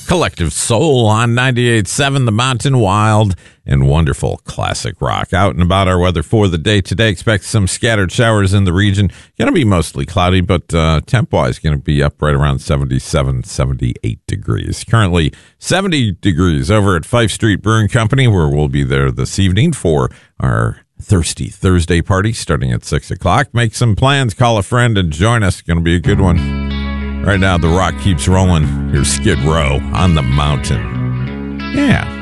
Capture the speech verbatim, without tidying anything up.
Collective Soul on ninety-eight point seven, The Mountain Wild, and wonderful classic rock. Out and about our weather for the day today. Expect some scattered showers in the region. Going to be mostly cloudy, but uh, temp-wise going to be up right around seventy-seven, seventy-eight degrees. Currently seventy degrees over at Fife Street Brewing Company, where we'll be there this evening for our Thirsty Thursday party starting at six o'clock. Make some plans, call a friend, and join us. Going to be a good one. Right now, the rock keeps rolling. Here's Skid Row on the Mountain. Yeah.